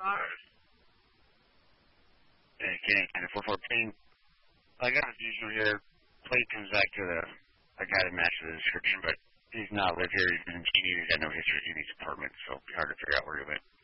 Okay, and 414. I got a usual here. Plate comes back to a guy that matches the description, but he's not lived here. He's been in Genie. He's got no history in his apartment, so it'll be hard to figure out where he went.